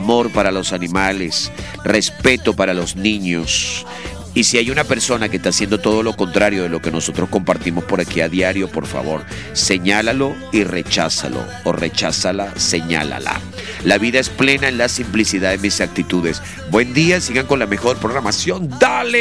amor para los animales, respeto para los niños. Y si hay una persona que está haciendo todo lo contrario de lo que nosotros compartimos por aquí a diario, por favor, señálalo y recházalo, o recházala, señálala. La vida es plena en la simplicidad de mis actitudes. Buen día, sigan con la mejor programación. ¡Dale!